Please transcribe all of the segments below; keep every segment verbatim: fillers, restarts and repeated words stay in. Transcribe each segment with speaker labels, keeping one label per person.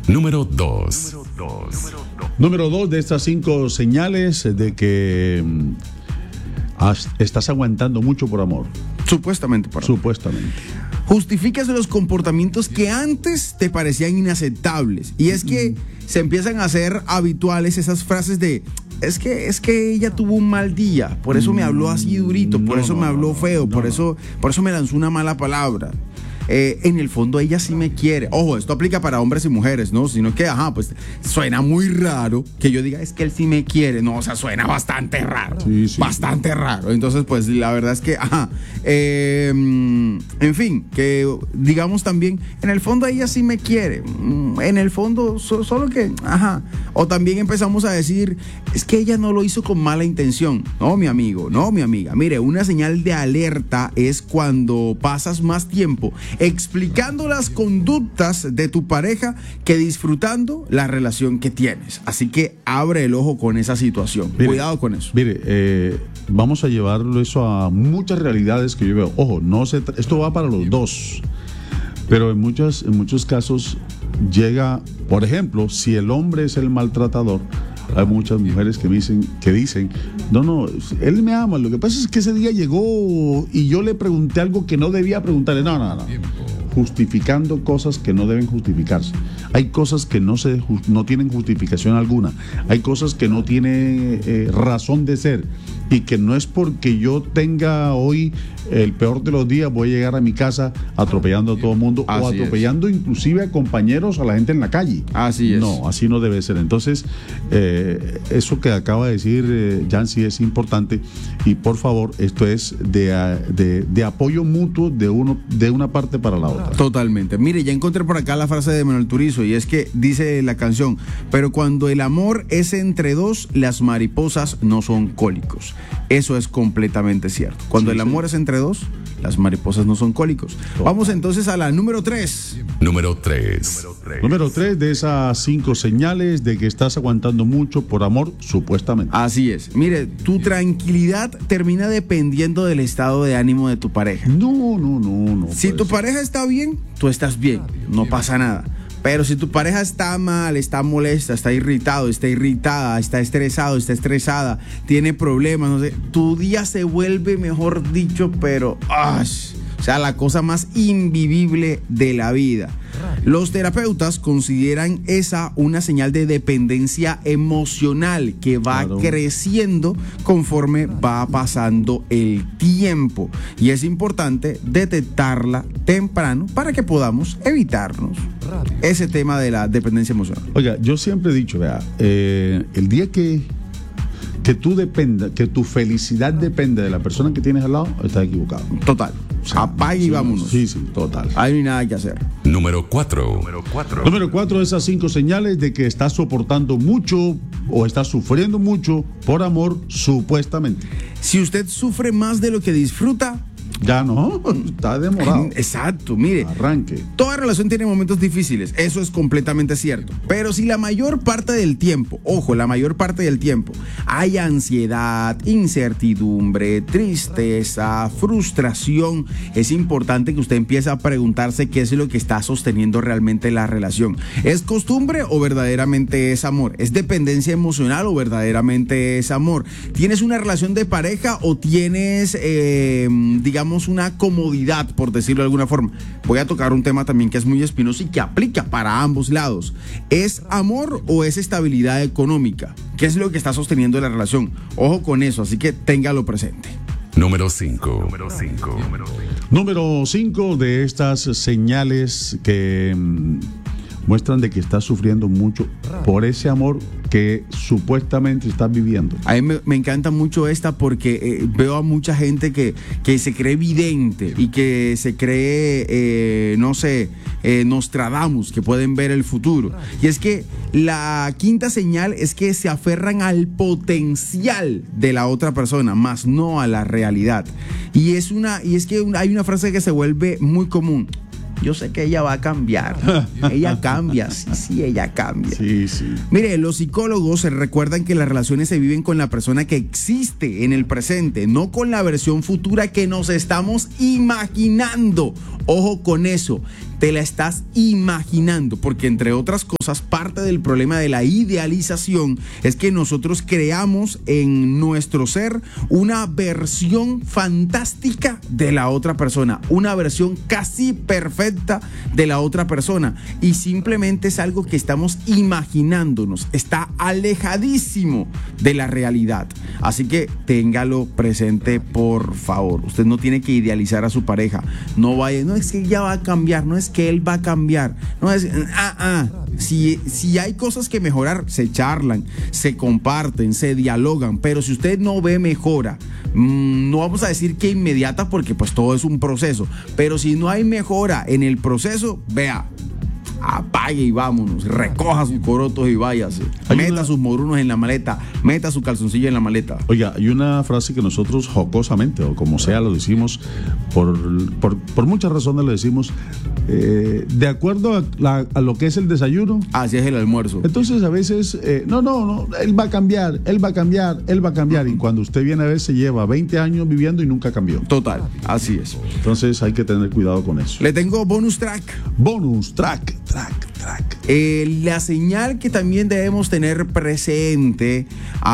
Speaker 1: Número dos.
Speaker 2: Número dos de estas cinco señales de que mm, has- estás aguantando mucho por amor.
Speaker 3: Supuestamente por amor.
Speaker 2: Supuestamente.
Speaker 3: Justificas los comportamientos que antes te parecían inaceptables. Y es que se empiezan a hacer habituales esas frases de es que es que ella tuvo un mal día, por eso me habló así durito, por
Speaker 2: No,
Speaker 3: eso
Speaker 2: no,
Speaker 3: me habló
Speaker 2: no,
Speaker 3: feo,
Speaker 2: no,
Speaker 3: por
Speaker 2: no.
Speaker 3: eso por eso me lanzó una mala palabra. Eh, en el fondo ella sí me quiere. Ojo, esto aplica para hombres y mujeres, ¿no? Sino que, ajá, pues suena muy raro que yo diga, es que él sí me quiere. No, o sea, suena bastante raro.
Speaker 2: Sí, sí.
Speaker 3: Bastante raro. Entonces, pues la verdad es que, ajá. Eh, en fin, que digamos también, en el fondo ella sí me quiere. Mm, En el fondo, so- solo que, ajá. O también empezamos a decir, es que ella no lo hizo con mala intención. No, mi amigo, no, mi amiga. Mire, una señal de alerta es cuando pasas más tiempo explicando las conductas de tu pareja que disfrutando la relación que tienes. Así que abre el ojo con esa situación.
Speaker 2: Mire,
Speaker 3: Cuidado con eso.
Speaker 2: Mire, eh, vamos a llevarlo eso a muchas realidades que yo veo. Ojo, no se tra- esto va para los dos. Pero en muchos, en muchos casos llega, por ejemplo, si el hombre es el maltratador, hay muchas mujeres que dicen, que dicen, no, no, él me ama, lo que pasa es que ese día llegó y yo le pregunté algo que no debía preguntarle. No, no, no. Justificando cosas que no deben justificarse. Hay cosas que no, se, ju- no tienen justificación alguna. Hay cosas que no tienen eh, razón de ser. Y que no es porque yo tenga hoy el peor de los días, voy a llegar a mi casa atropellando a todo el mundo
Speaker 3: Así
Speaker 2: o
Speaker 3: es.
Speaker 2: atropellando inclusive a compañeros, a la gente en la calle.
Speaker 3: Así es.
Speaker 2: No, así no debe ser. Entonces, eh, eso que acaba de decir eh, Yancy es importante y por favor, esto es de, a- de, de apoyo mutuo de, uno, de una parte para la otra.
Speaker 3: Totalmente. Mire, ya encontré por acá la frase de Manuel Turizo y es que dice la canción, pero cuando el amor es entre dos, las mariposas no son cólicos. Eso es completamente cierto. Cuando
Speaker 2: Sí,
Speaker 3: el
Speaker 2: sí.
Speaker 3: amor es entre dos, las mariposas no son cólicos. Vamos entonces a la número tres.
Speaker 1: Número tres.
Speaker 2: Número tres de esas cinco señales de que estás aguantando mucho por amor, supuestamente.
Speaker 3: Así es. Mire, tu tranquilidad termina dependiendo del estado de ánimo de tu pareja.
Speaker 2: No, no, no, no.
Speaker 3: Si
Speaker 2: puede
Speaker 3: tu
Speaker 2: ser.
Speaker 3: pareja está bien, tú estás bien, no pasa nada. Pero si tu pareja está mal, está molesta, está irritado, está irritada, está estresado, está estresada, tiene problemas, no sé, tu día se vuelve, mejor dicho, pero ¡ash! O sea, la cosa más invivible de la vida. Los terapeutas consideran esa una señal de dependencia emocional que va
Speaker 2: Claro.
Speaker 3: creciendo conforme va pasando el tiempo. Y es importante detectarla temprano para que podamos evitarnos ese tema de la dependencia emocional.
Speaker 2: Oiga, yo siempre he dicho, vea, eh, el día que, que tú dependa, que tu felicidad depende de la persona que tienes al lado, estás equivocado.
Speaker 3: Total.
Speaker 2: O sea,
Speaker 3: Apague y
Speaker 2: sí,
Speaker 3: vámonos.
Speaker 2: Sí, sí, total.
Speaker 3: Ahí no hay nada que hacer.
Speaker 1: Número cuatro.
Speaker 2: Número cuatro de esas cinco señales de que estás soportando mucho o estás sufriendo mucho por amor, supuestamente.
Speaker 3: Si usted sufre más de lo que disfruta,
Speaker 2: Ya no, está demorado.
Speaker 3: exacto, mire.
Speaker 2: Arranque.
Speaker 3: Toda relación tiene momentos difíciles, eso es completamente cierto. Pero si la mayor parte del tiempo, ojo, la mayor parte del tiempo, hay ansiedad, incertidumbre, tristeza, frustración, es importante que usted empiece a preguntarse qué es lo que está sosteniendo realmente la relación. ¿Es costumbre o verdaderamente es amor? ¿Es dependencia emocional o verdaderamente es amor? ¿Tienes una relación de pareja o tienes, eh, digamos, una comodidad, por decirlo de alguna forma? Voy a tocar un tema también que es muy espinoso y que aplica para ambos lados. ¿Es amor o es estabilidad económica? ¿Qué es lo que está sosteniendo la relación? Ojo con eso, así que téngalo presente.
Speaker 1: Número cinco.
Speaker 2: Número cinco de estas señales que mm, muestran de que estás sufriendo mucho por ese amor que supuestamente estás viviendo.
Speaker 3: A mí me, me encanta mucho esta porque eh, veo a mucha gente que, que se cree vidente y que se cree, eh, no sé, eh, Nostradamus, que pueden ver el futuro. Y es que la quinta señal es que se aferran al potencial de la otra persona, más no a la realidad. Y es una, y es que una- hay una frase que se vuelve muy común. yo sé que ella va a cambiar. Ella cambia, sí, sí, ella cambia.
Speaker 2: Sí, sí.
Speaker 3: Mire, los psicólogos se recuerdan que las relaciones se viven con la persona que existe en el presente, no con la versión futura que nos estamos imaginando. Ojo con eso, te la estás imaginando, porque entre otras cosas, parte del problema de la idealización es que nosotros creamos en nuestro ser una versión fantástica de la otra persona, una versión casi perfecta de la otra persona, y simplemente es algo que estamos imaginándonos, está alejadísimo de la realidad. Así que téngalo presente, por favor. Usted no tiene que idealizar a su pareja, no vaya, no es que ella va a cambiar, no es que él va a cambiar, no es, ah, ah, si, si hay cosas que mejorar, se charlan, se comparten, se dialogan, pero si usted no ve mejora, mmm, no vamos a decir que inmediata, porque pues todo es un proceso, pero si no hay mejora en el proceso, vea, apague y vámonos, recoja sus corotos y váyase,
Speaker 2: Hay
Speaker 3: meta
Speaker 2: una...
Speaker 3: sus morunos en la maleta, meta su calzoncillo en la maleta.
Speaker 2: Oiga, hay una frase que nosotros jocosamente, o como sea, lo decimos, por, por, por muchas razones lo decimos, eh, de acuerdo a, la, a lo que es el desayuno.
Speaker 3: Así es el almuerzo.
Speaker 2: Entonces a veces, eh, no, no, no, él va a cambiar, él va a cambiar, él va a cambiar, y cuando usted viene a ver, se lleva veinte años viviendo y nunca cambió.
Speaker 3: Total, así es.
Speaker 2: Entonces hay que tener cuidado con eso.
Speaker 3: Le tengo bonus track.
Speaker 2: Bonus track, track, track.
Speaker 3: Eh, la señal que también debemos tener presente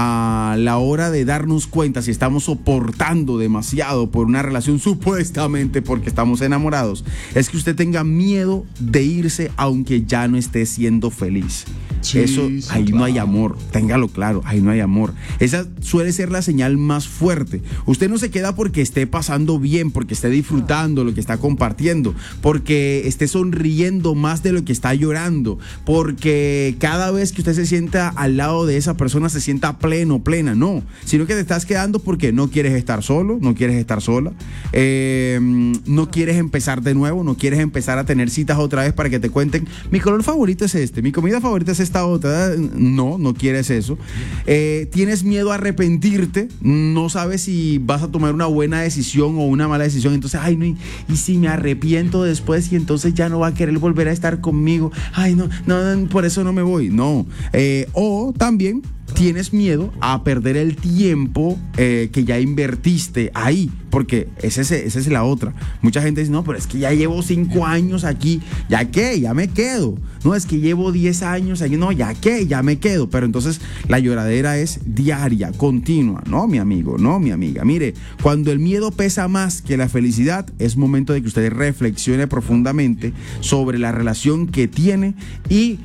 Speaker 3: a la hora de darnos cuenta si estamos soportando demasiado por una relación, supuestamente porque estamos enamorados, es que usted tenga miedo de irse aunque ya no esté siendo feliz.
Speaker 2: Sí,
Speaker 3: Eso,
Speaker 2: sí,
Speaker 3: ahí
Speaker 2: claro.
Speaker 3: no hay amor, téngalo claro, ahí no hay amor. Esa suele ser la señal más fuerte. Usted no se queda porque esté pasando bien, porque esté disfrutando lo que está compartiendo, porque esté sonriendo más de lo que está llorando, porque cada vez que usted se sienta al lado de esa persona se sienta pleno, plena, no, sino que te estás quedando porque no quieres estar solo, no quieres estar sola, eh, no quieres empezar de nuevo, no quieres empezar a tener citas otra vez para que te cuenten, mi color favorito es este, mi comida favorita es esta otra. No, no quieres eso. Eh, tienes miedo a arrepentirte, no sabes si vas a tomar una buena decisión o una mala decisión, entonces, ay, no, y, y si me arrepiento después y entonces ya no va a querer volver a estar conmigo, ay, no, no, por eso no me voy, no. Eh, o también tienes miedo a perder el tiempo eh, que ya invertiste ahí, porque esa es, esa es la otra. Mucha gente dice, no, pero es que ya llevo cinco años aquí, ¿ya qué? Ya me quedo. No, es que llevo diez años aquí, no, ¿ya qué? Ya me quedo. Pero entonces la lloradera es diaria, continua. No, mi amigo, no, mi amiga. Mire, cuando el miedo pesa más que la felicidad, es momento de que usted reflexione profundamente sobre la relación que tiene y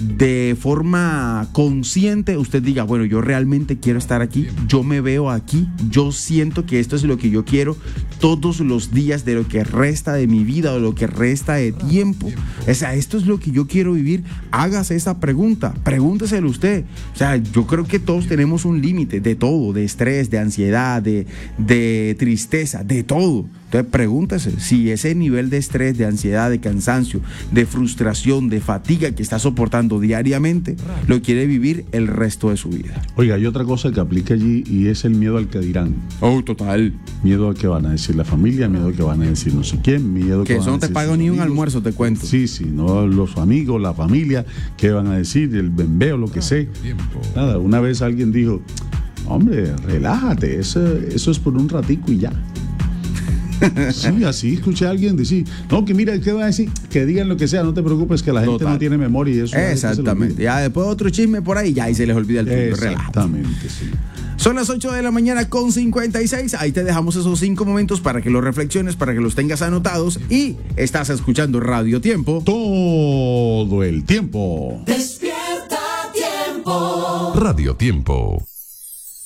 Speaker 3: de forma consciente usted diga, bueno, yo realmente quiero estar aquí, yo me veo aquí, yo siento que esto es lo que yo quiero todos los días de lo que resta de mi vida o lo que resta de tiempo. O sea, esto es lo que yo quiero vivir. Hágase esa pregunta, pregúnteselo usted. O sea, yo creo que todos tenemos un límite de todo, de estrés, de ansiedad, de, de tristeza, de todo. Entonces pregúntese si ese nivel de estrés, de ansiedad, de cansancio, de frustración, de fatiga que está soportando diariamente, lo quiere vivir el resto de su vida.
Speaker 2: Oiga, hay otra cosa que aplica allí y es el miedo al que dirán.
Speaker 3: Oh, total.
Speaker 2: Miedo a que van a decir la familia, miedo a que van a decir no sé quién, miedo
Speaker 3: que
Speaker 2: que
Speaker 3: eso
Speaker 2: van a
Speaker 3: no te
Speaker 2: decir
Speaker 3: paga
Speaker 2: sus
Speaker 3: ni un
Speaker 2: amigos.
Speaker 3: almuerzo, te cuento.
Speaker 2: Sí, sí, no, los amigos, la familia, qué van a decir, el bembeo, lo que sé. Nada, una vez alguien dijo, hombre, relájate, eso, eso es por un ratico y ya. Sí, así escuché a alguien decir, no, que mira, ¿qué va a decir? Que digan lo que sea, no te preocupes, que la gente
Speaker 3: Total.
Speaker 2: no tiene memoria y eso.
Speaker 3: Exactamente. Ya después otro chisme por ahí, ya ahí se les olvida el tuyo.
Speaker 2: Exactamente, sí.
Speaker 3: Son las ocho de la mañana con cincuenta y seis. Ahí te dejamos esos cinco momentos para que los reflexiones, para que los tengas anotados. Y estás escuchando Radio Tiempo.
Speaker 2: Todo el tiempo.
Speaker 1: Despierta Tiempo. Radio Tiempo.